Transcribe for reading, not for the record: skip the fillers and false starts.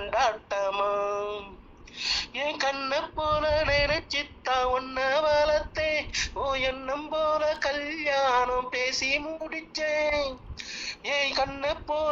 கொண்டாட்டமாம். என் கண்ண போல நினைச்சித்தான் ஒன்ன வளர்த்தேன். ஓ எண்ணம் போல கல்யாணம் பேசி முடிச்சேன். என் கண்ண போல